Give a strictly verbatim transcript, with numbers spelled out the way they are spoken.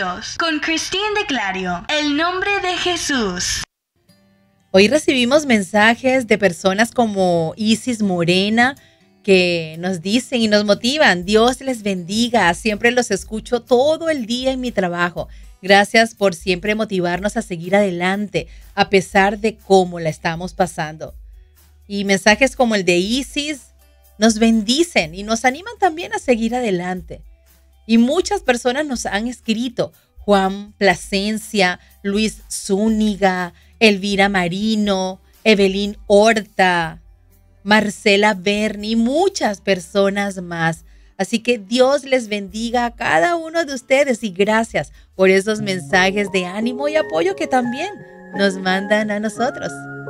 Unidos con Christine de Clario, el nombre de Jesús. Hoy recibimos mensajes de personas como Isis Morena que nos dicen y nos motivan. Dios les bendiga. Siempre los escucho todo el día en mi trabajo. Gracias por siempre motivarnos a seguir adelante a pesar de cómo la estamos pasando. Y mensajes como el de Isis nos bendicen y nos animan también a seguir adelante. Y muchas personas nos han escrito. Juan Plasencia, Luis Zúñiga, Elvira Marino, Evelyn Horta, Marcela Berni, muchas personas más. Así que Dios les bendiga a cada uno de ustedes y gracias por esos mensajes de ánimo y apoyo que también nos mandan a nosotros.